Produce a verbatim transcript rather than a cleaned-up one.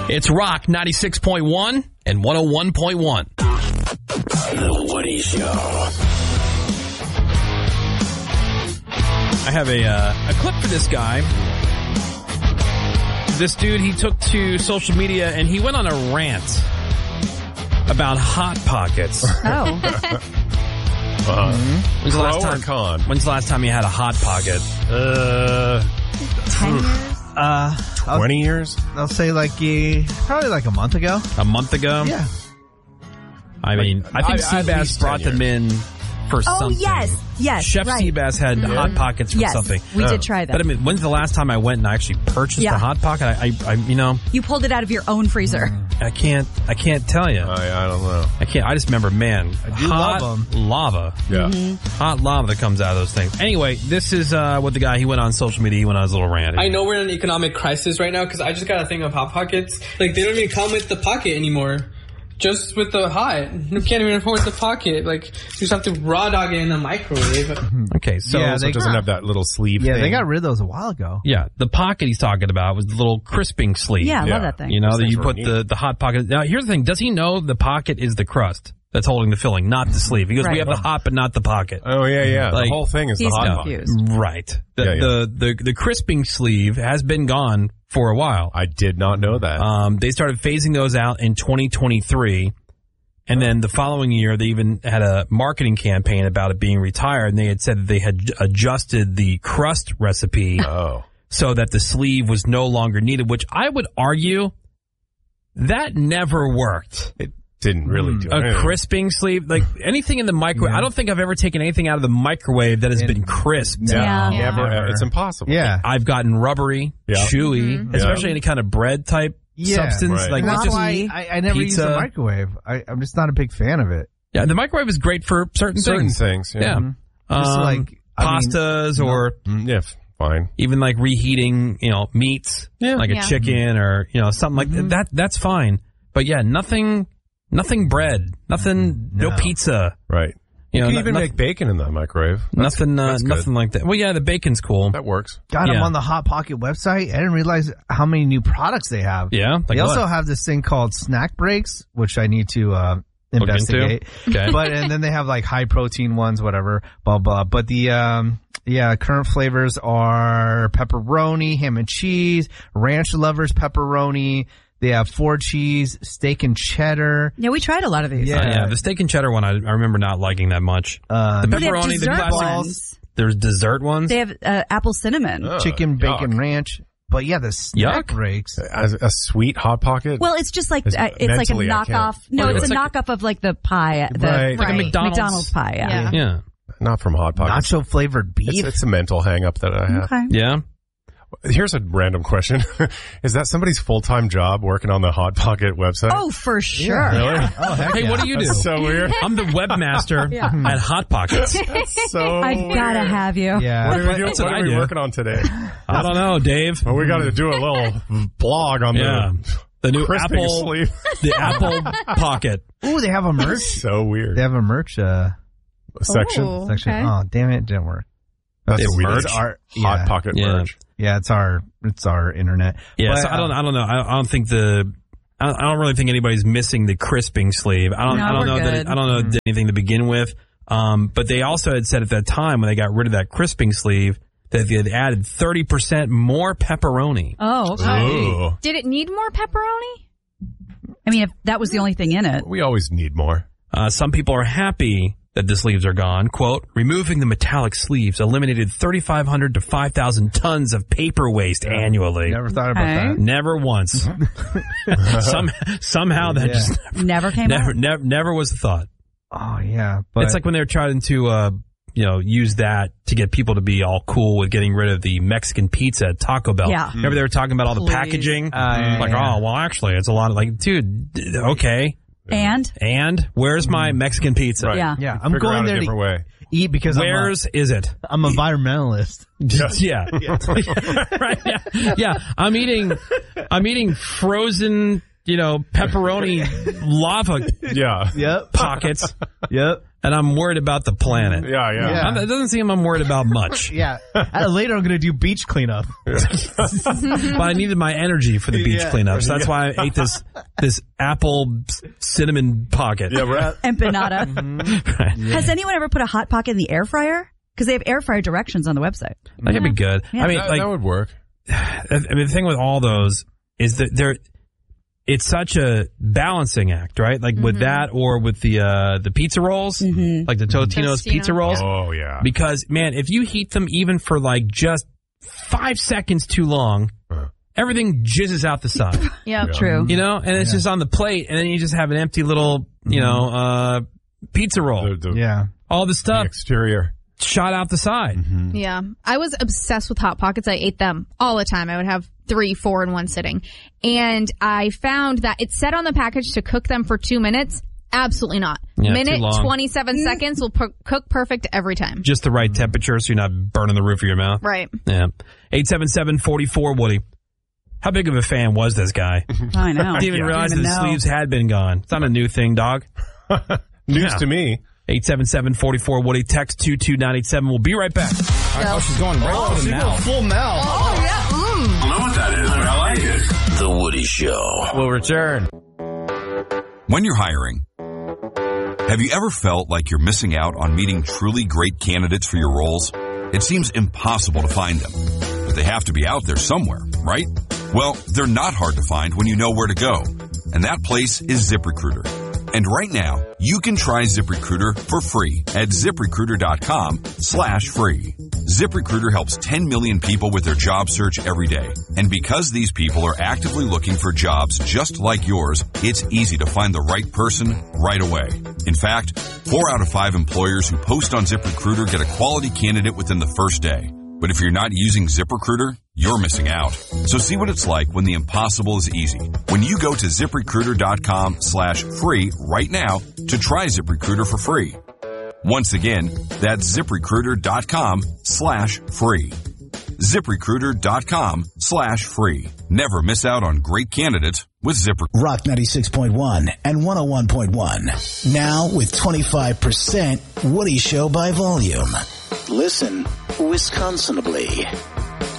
It's Rock ninety-six point one and one oh one point one. The Woody Show. I have a uh, a clip for this guy. This dude, he took to social media and he went on a rant about Hot Pockets. Oh. Uh, mm-hmm. When's the last pro time? Or con? When's the last time you had a Hot Pocket? Uh, Ten years? Uh, twenty years? I'll say like uh, probably like a month ago. A month ago? Yeah. I mean, Like, I think I- at Seabass least brought ten them in for Oh, something. yes. Yes. Chef right. Seabass had Mhm. Hot Pockets for yes, something. we Oh. did try them. But I mean, when's the last time I went and I actually purchased Yeah. a Hot Pocket? I, I, I, you know, You pulled it out of your own freezer. I can't, I can't tell you. I, I don't know. I can't. I just remember, man, I do hot love lava, Yeah. hot lava that comes out of those things. Anyway, this is uh, what the guy he went on social media. He went on his little rant. I know we're in an economic crisis right now because I just got a thing of Hot Pockets. Like, they don't even come with the pocket anymore. Just with the hot. You can't even afford the pocket. Like, you just have to raw dog it in the microwave. Okay, so Yeah, So they- it doesn't have that little sleeve Yeah, thing. they got rid of those a while ago. yeah, the pocket he's talking about was the little crisping sleeve. Yeah, I Yeah. love that thing. You know, Those that you things put were the, the Hot Pocket. Now, here's the thing. Does he know the pocket is the crust that's holding the filling, not the sleeve? He goes, we Right. have the hot, but not the pocket. Oh, yeah, yeah. Like- the whole thing is He's the hot no. pocket. confused. Right. The, Yeah, yeah. the, the, the crisping sleeve has been gone for a while. I did not know that. Um, they started phasing those out in twenty twenty-three. And then the following year, they even had a marketing campaign about it being retired. And they had said that they had adjusted the crust recipe oh. so that the sleeve was no longer needed, which I would argue that never worked. It didn't really do A anything. crisping sleeve, like anything in the microwave. I don't think I've ever taken anything out of the microwave that has In- been crisped. No, Yeah. never. Never. It's impossible. Yeah. I've gotten rubbery, Yeah. chewy, Mhm. especially Yeah. any kind of bread type Yeah. substance. Right. Like And not that's just, why I, I never use pizza. the microwave. I, I'm just not a big fan of it. yeah, the microwave is great for certain, Certain things. things. Yeah. Yeah. Just Um, like, I mean, pastas or Mm, yeah, f- fine. even like reheating, you know, meats, Yeah. like a Yeah. chicken or, you know, something like Mhm. that. That's fine. But yeah, nothing, nothing bread, nothing, no, No. pizza. Right. You You, know, can no- even nothing- make bacon in the microwave. That's- Nothing, uh, that's good. nothing like that. Well, yeah, the bacon's cool. That works. God, Yeah. I'm on the Hot Pocket website. I didn't realize how many new products they have. Yeah, like they also what? have this thing called snack breaks, which I need to uh, Look into? investigate. Okay. But and then they have like high protein ones, whatever, blah blah. But the um yeah, current flavors are pepperoni, ham and cheese, ranch lovers pepperoni. They have four cheese, steak and cheddar. Yeah, we tried a lot of these. Yeah. Uh, yeah, the steak and cheddar one, I, I remember not liking that much. Uh, The But they have pepperoni, the dessert classic- ones. There's dessert ones. They have uh, apple cinnamon. Oh, chicken bacon yuck. ranch. But yeah, the snack Yuck. breaks. As a sweet hot pocket. Well, it's just like It's uh, it's like a mentally, I can't. knockoff. No, Well, it's, it's a like- knockoff of like the pie, the Right. Like a right, McDonald's. pie. Yeah. Yeah. yeah. not from hot pockets. Nacho flavored beef. It's, it's a mental hang up that I have. Okay. Yeah. Here's a random question. Is that somebody's full-time job working on the Hot Pocket website? Oh, for sure. Really? Oh, heck Hey, yeah. what do you do? That's so weird. I'm the webmaster at Hot Pockets. So I've weird. gotta have you. Yeah. What are we, doing? That's What what are I we do. working on today? I don't know, Dave. Well, we got to do a little blog on Yeah. the The new crisping Apple, sleeve. the Apple Pocket. Ooh, they have a merch. So weird. They have a merch uh, Section. Ooh. section. Okay. Oh, damn it, it didn't work. That's It's weird. merch? It's our Hot yeah. Pocket Yeah. merch. Yeah, it's our it's our internet. Yeah, But, so I don't, uh, I don't know. I, I don't think the, I don't, I don't really think anybody's missing the crisping sleeve. I don't, No, I don't we're know that. It, good. I don't know Mm. anything to begin with. Um, but they also had said at that time when they got rid of that crisping sleeve that they had added thirty percent more pepperoni. Oh, okay. Ooh. Did it need more pepperoni? I mean, if that was the only thing in it. We always need more. Uh, some people are happy that the sleeves are gone. Quote, removing the metallic sleeves eliminated thirty-five hundred to five thousand tons of paper waste annually. Never thought about Okay. that. Never once. Some, somehow that Yeah. just Never came never, out. never, never was a thought. Oh yeah, but It's like when they were trying to, uh, you know, use that to get people to be all cool with getting rid of the Mexican pizza at Taco Bell. Yeah. Remember they were talking about all the Please. packaging? Uh, yeah, like, yeah. oh, well, actually, it's a lot of like, dude, d- okay. And And where's my Mexican pizza? Right. yeah. yeah, I'm Figure going out there a to different way. eat because Where's is it? I'm a, I'm a environmentalist. Just, yeah. right. Yeah. yeah. I'm eating, I'm eating frozen you know, pepperoni lava Yeah. Yep. pockets, Yep. and I'm worried about the planet. Yeah, yeah. Yeah. I'm- It doesn't seem I'm worried about much, Yeah. Uh, later, I'm going to do beach cleanup. but I needed my energy for the beach Yeah. cleanup, so that's why I ate this this apple cinnamon pocket. Yeah, we're at, Empanada. Right. Has anyone ever put a hot pocket in the air fryer? Because they have air fryer directions on the website. That could be good. Yeah. I mean, that, like that would work. I mean, the thing with all those is that they're, it's such a balancing act, right? Like with that or with the, uh, the pizza rolls, like the Totino's Tostino. pizza rolls. Oh, yeah. Because, man, if you heat them even for like just five seconds too long, Uh. everything jizzes out the side, Yep. True. you know, and it's just on the plate and then you just have an empty little, you know, uh, pizza roll. The, the, Yeah. All the the stuff exterior. shot out the side. Yeah. I was obsessed with Hot Pockets. I ate them all the time. I would have three, four in one sitting. And I found that it said on the package to cook them for two minutes. Absolutely not. Yeah, too Minute, long. twenty-seven seconds will per- cook perfect every time. Just the right temperature so you're not burning the roof of your mouth. Right. Yeah. eight seven seven, four four, Woody. How big of a fan was this guy? I know. Didn't even Yeah. realize that Didn't the know. sleeves had been gone. It's not a new thing, dog. News Yeah. to me. eight seven seven, four four, Woody. Text two two nine eight seven. We'll be right back. Oh, she's going right for the mouth. Full mouth. I don't know what that is, but I like it. The Woody Show. We'll return. When you're hiring, have you ever felt like you're missing out on meeting truly great candidates for your roles? It seems impossible to find them, but they have to be out there somewhere, right? Well, they're not hard to find when you know where to go, and that place is ZipRecruiter. And right now, you can try ZipRecruiter for free at ZipRecruiter.com slash free. ZipRecruiter helps ten million people with their job search every day. And because these people are actively looking for jobs just like yours, it's easy to find the right person right away. In fact, four out of five employers who post on ZipRecruiter get a quality candidate within the first day. But if you're not using ZipRecruiter, you're missing out. So see what it's like when the impossible is easy. When you go to ZipRecruiter.com slash free right now to try ZipRecruiter for free. Once again, that's ZipRecruiter.com slash free. ZipRecruiter.com slash free. Never miss out on great candidates with ZipRecruiter. Rock ninety-six point one and one oh one point one. Now with twenty-five percent Woody Show by volume. Listen Wisconsinably.